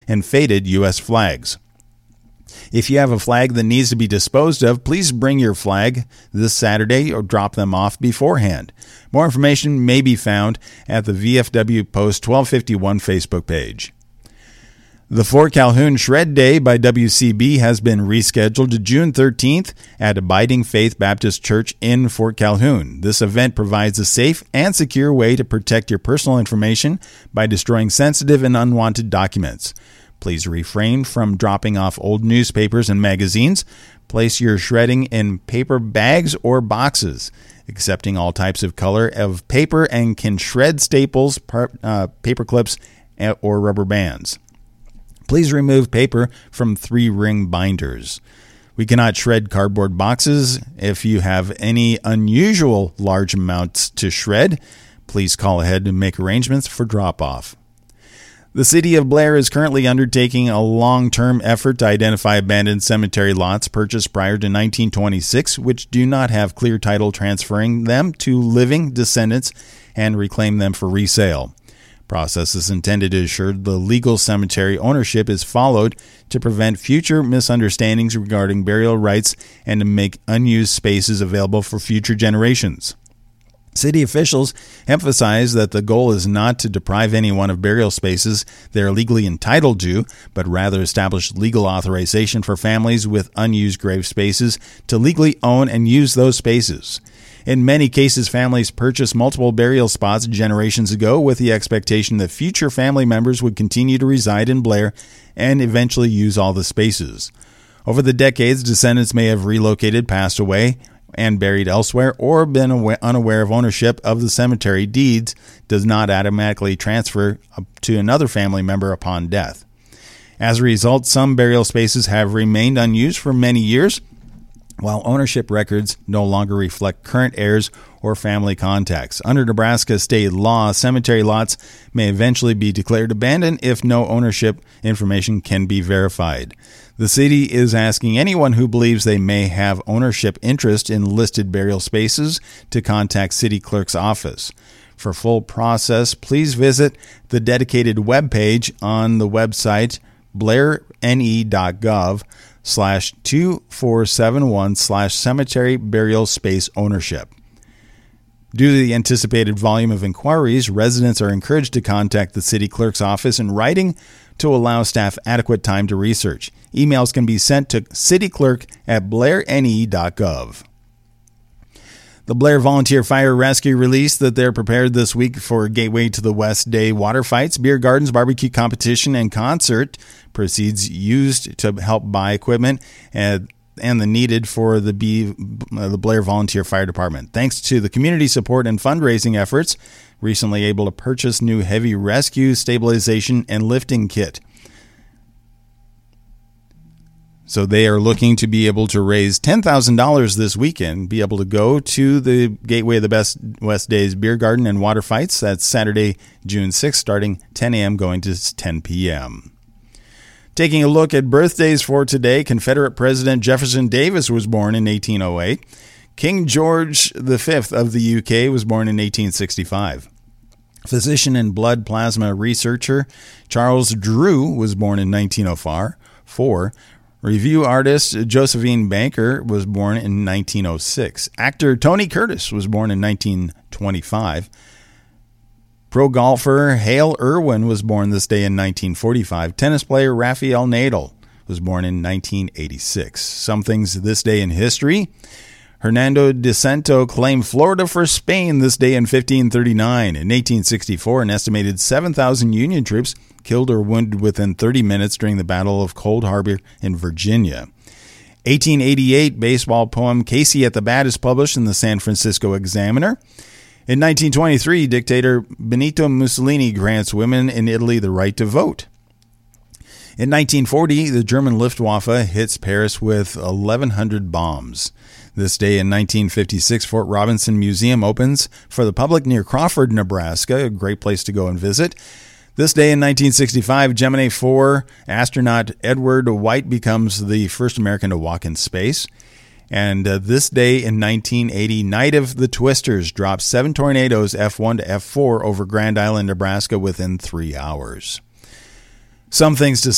and faded U.S. flags. If you have a flag that needs to be disposed of, please bring your flag this Saturday or drop them off beforehand. More information may be found at the VFW Post 1251 Facebook page. The Fort Calhoun Shred Day by WCB has been rescheduled to June 13th at Abiding Faith Baptist Church in Fort Calhoun. This event provides a safe and secure way to protect your personal information by destroying sensitive and unwanted documents. Please refrain from dropping off old newspapers and magazines. Place your shredding in paper bags or boxes, accepting all types of color of paper, and can shred staples, paper clips, or rubber bands. Please remove paper from 3-ring binders. We cannot shred cardboard boxes. If you have any unusual large amounts to shred, please call ahead and make arrangements for drop-off. The City of Blair is currently undertaking a long-term effort to identify abandoned cemetery lots purchased prior to 1926, which do not have clear title, transferring them to living descendants and reclaim them for resale. Process is intended to ensure the legal cemetery ownership is followed to prevent future misunderstandings regarding burial rights and to make unused spaces available for future generations. City officials emphasize that the goal is not to deprive anyone of burial spaces they are legally entitled to, but rather establish legal authorization for families with unused grave spaces to legally own and use those spaces. In many cases, families purchased multiple burial spots generations ago with the expectation that future family members would continue to reside in Blair and eventually use all the spaces. Over the decades, descendants may have relocated, passed away, and buried elsewhere, or been unaware of ownership of the cemetery. Deeds does not automatically transfer to another family member upon death. As a result, some burial spaces have remained unused for many years, while ownership records no longer reflect current heirs or family contacts. Under Nebraska state law, cemetery lots may eventually be declared abandoned if no ownership information can be verified. The city is asking anyone who believes they may have ownership interest in listed burial spaces to contact City Clerk's office. For full process, please visit the dedicated webpage on the website blairne.gov/2471/cemetery burial space ownership. Due to the anticipated volume of inquiries, residents are encouraged to contact the City Clerk's office in writing to allow staff adequate time to research. Emails can be sent to cityclerk@blairne.gov. The Blair Volunteer Fire Rescue released that they're prepared this week for Gateway to the West Day water fights, beer gardens, barbecue competition, and concert. Proceeds used to help buy equipment and the needed for the Blair Volunteer Fire Department. Thanks to the community support and fundraising efforts, recently able to purchase new heavy rescue, stabilization, and lifting kit. So they are looking to be able to raise $10,000 this weekend, be able to go to the Gateway of the West Days Beer Garden and Water Fights. That's Saturday, June 6th, starting 10 a.m. going to 10 p.m. Taking a look at birthdays for today, Confederate President Jefferson Davis was born in 1808. King George V of the UK was born in 1865. Physician and blood plasma researcher Charles Drew was born in 1904. Review artist Josephine Baker was born in 1906. Actor Tony Curtis was born in 1925. Pro golfer Hale Irwin was born this day in 1945. Tennis player Rafael Nadal was born in 1986. Some things this day in history. Hernando de Soto claimed Florida for Spain this day in 1539. In 1864, an estimated 7,000 Union troops killed or wounded within 30 minutes during the Battle of Cold Harbor in Virginia. 1888, baseball poem Casey at the Bat is published in the San Francisco Examiner. In 1923, dictator Benito Mussolini grants women in Italy the right to vote. In 1940, the German Luftwaffe hits Paris with 1,100 bombs. This day in 1956, Fort Robinson Museum opens for the public near Crawford, Nebraska, a great place to go and visit. This day in 1965, Gemini 4 astronaut Edward White becomes the first American to walk in space. And this day in 1980, Night of the Twisters drops 7 tornadoes F1 to F4 over Grand Island, Nebraska within 3 hours. Some things to